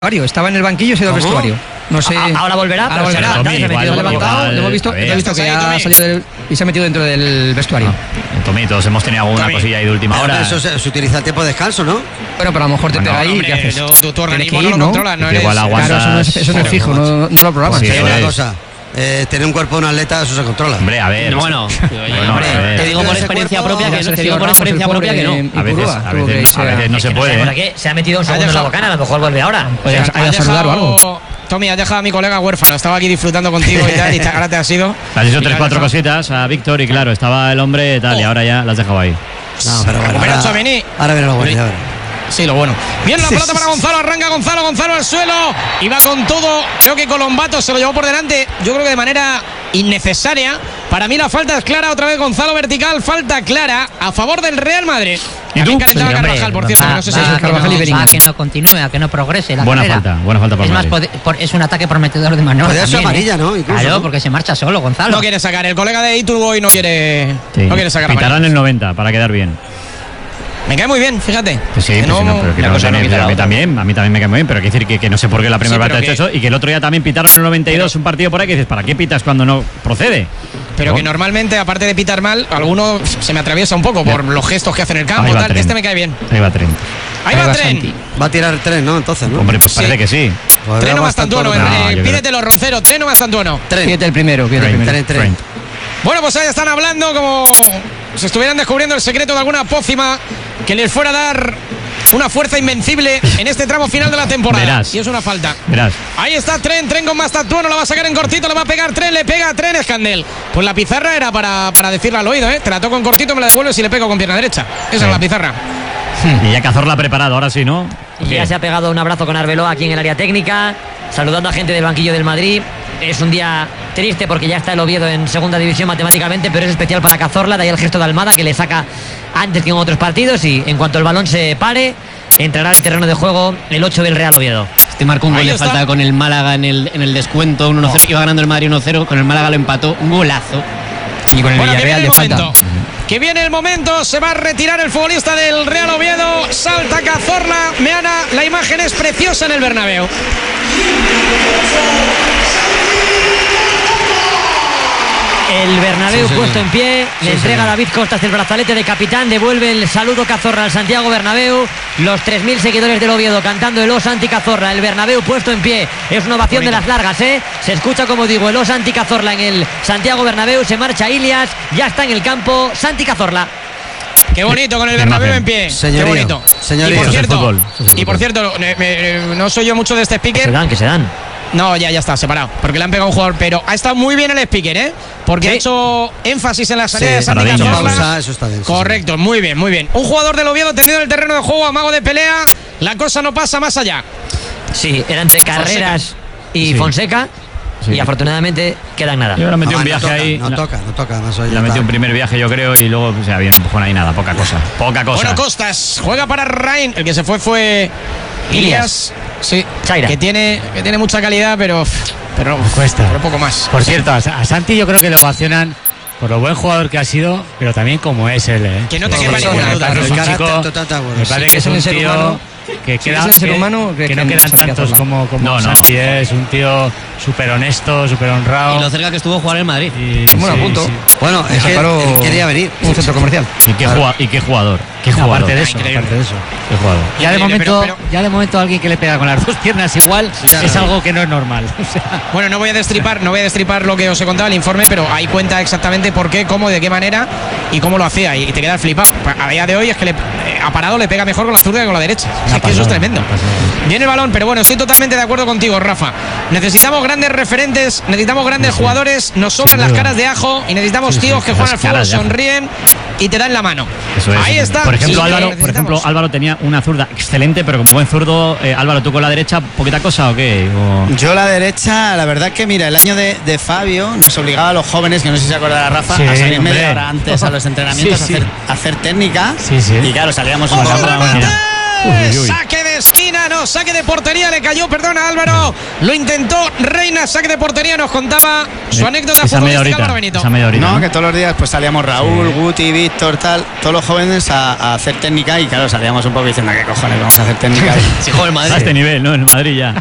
Estaba en el banquillo y se ha ido al vestuario. No sé. Ahora volverá. Ahora volverá. Hemos visto que ha salido y se ha metido dentro del vestuario. Tommy, todos hemos tenido alguna cosilla ahí de última hora. Eso se utiliza el tiempo de descanso, ¿no? Bueno, pero a lo mejor te pega ahí y ¿qué haces? Tu organismo no lo controla, no eres... Claro, eso no es fijo, no lo programas. Sí, una cosa. Tener un cuerpo de un atleta, eso se controla. Hombre, a ver. Bueno, te digo por experiencia propia que no. A veces no se puede. ¿Por qué? Se ha metido un segundo en la bocana, a lo mejor vuelve ahora. Hay que saludar o algo. Tommy, has dejado a mi colega huérfano. Estaba aquí disfrutando contigo y tal, y ahora te has ido. Has hecho 3-4 cositas a Víctor y claro, estaba el hombre tal y ahora ya las has dejado ahí. No, pero bueno. Ahora verá lo bueno. Sí, lo bueno. Bien la pelota para Gonzalo, arranca Gonzalo al suelo y va con todo. Creo que Colombato se lo llevó por delante, yo creo que de manera innecesaria. Para mí la falta es clara, otra vez Gonzalo vertical, falta clara a favor del Real Madrid. ¿Y tú? Calentaba Carvajal, por cierto, no sé si es Carvajal y Bellingham. Que no continúe, a que no progrese la buena carrera. Buena falta para el Madrid. Es un ataque prometedor de Manuel. Podría ser amarilla, ¿no? Incluso, claro, porque se marcha solo, Gonzalo. No quiere sacar, el colega de Iturbo no quiere sacar. Pitarán el 90 para quedar bien. Me cae muy bien, fíjate. Sí, pero a mí también me cae muy bien, pero hay que decir que no sé por qué la primera parte ha hecho eso y que el otro día también pitaron el 92 un partido por ahí que dices, ¿para qué pitas cuando no procede? Pero que normalmente, aparte de pitar mal, alguno se me atraviesa un poco por los gestos que hace en el campo, tal. Este me cae bien. Ahí va Tren. Ahí va Tren. Va a tirar el tren, ¿no? Entonces, ¿no? Hombre, pues parece que sí. Treno Mastantuono, pídetelo, Roncero, Treno Mastantuono. Pídete el primero, Tren. Bueno, pues ahí están hablando como si estuvieran descubriendo el secreto de alguna pócima que les fuera a dar una fuerza invencible en este tramo final de la temporada. Verás. Y es una falta. Verás. Ahí está Tren con Mastantuono, la va a sacar en cortito, le va a pegar Tren, le pega a Tren, Escandel. Pues la pizarra era para decirle al oído, te la toco en cortito, me la devuelves y le pego con pierna derecha. Esa es la pizarra. Y ya Cazorla preparado, ahora sí, ¿no? Y ya se ha pegado un abrazo con Arbeloa aquí en el área técnica, saludando a gente del banquillo del Madrid. Es un día triste porque ya está el Oviedo en segunda división matemáticamente, pero es especial para Cazorla, de ahí el gesto de Almada que le saca antes que en otros partidos y en cuanto el balón se pare, entrará al terreno de juego el 8 del Real Oviedo. Marcó un gol de falta con el Málaga en el descuento, 1-0, iba ganando el Madrid 1-0, con el Málaga lo empató, un golazo. Y con el Villarreal de falta. Que viene el momento, se va a retirar el futbolista del Real Oviedo, salta Cazorla, Meana, la imagen es preciosa en el Bernabéu. El Bernabéu puesto en pie, le entrega a David Costas el brazalete de capitán, devuelve el saludo Cazorla al Santiago Bernabéu, los 3.000 seguidores del Oviedo cantando el Os anti-Cazorla, el Bernabéu puesto en pie, es una ovación de las largas, se escucha como digo el Os anti-Cazorla en el Santiago Bernabéu, se marcha Ilias, ya está en el campo Santi Cazorla. Qué bonito con el Bernabéu en pie. Señorío, qué bonito. Señorío. Y por cierto, no soy yo mucho de este speaker. Que se dan. No, ya está, separado. Porque le han pegado a un jugador. Pero ha estado muy bien el speaker, Porque ha hecho énfasis en la salida de Santi Cazorla. Eso está bien. Correcto, muy bien, muy bien. Un jugador del Oviedo tendido en el terreno de juego, amago de pelea. La cosa no pasa más allá. Sí, era entre Carreras y Fonseca. Sí. Y afortunadamente queda en nada. Yo le metí un viaje ahí. No toca. Le metí un primer viaje, yo creo, y luego había un empujón ahí, nada, poca cosa. Bueno, Costas juega para Rain. El que se fue Ilias. Sí, Chaira. Que tiene mucha calidad, pero cuesta. Pero poco más. Por cierto, a Santi yo creo que le ovacionan por lo buen jugador que ha sido, pero también como es él. Que no te quepa ninguna duda. Es un chico, me parece que es un tío que queda, que no quedan tantos como Santi. Es un tío súper honesto, súper honrado. Y lo cerca que estuvo jugar en Madrid. Bueno, a punto. Bueno, es que él quería venir. Un centro comercial. ¿Y qué jugador? Aparte de eso. Qué jugador. Ya de momento alguien que le pega con las dos piernas igual es algo que no es normal. Bueno, no voy a destripar lo que os he contado el informe, pero ahí cuenta exactamente por qué, cómo, de qué manera y cómo lo hacía. Y te quedas flipado. A día de hoy es que a parado le pega mejor con la zurda que con la derecha. Es que eso es tremendo. Viene el balón, pero bueno, estoy totalmente de acuerdo contigo, Rafa. Necesitamos grandes referentes, necesitamos grandes jugadores, nos sobran las caras de ajo y necesitamos tíos que juegan al fútbol, sonríen y te dan la mano. Ahí está. Por ejemplo, Álvaro tenía una zurda excelente, pero como buen zurdo, Álvaro, ¿tú con la derecha poquita cosa o qué? Yo la derecha, la verdad que mira, el año de Fabio nos obligaba a los jóvenes, que no sé si se acordará Rafa, a salir media hora antes a los entrenamientos a hacer técnica. Y claro, salíamos un poco. Saque de esquina, no, saque de portería, le cayó, perdona Álvaro, lo intentó Reina, saque de portería, nos contaba su anécdota futbolística Álvaro Benito. No, que todos los días pues salíamos Raúl, Guti, Víctor, tal, todos los jóvenes a hacer técnica y claro, salíamos un poco diciendo, ¿qué cojones vamos a hacer técnica? Si juega el Madrid. A este nivel, ¿no? En Madrid ya.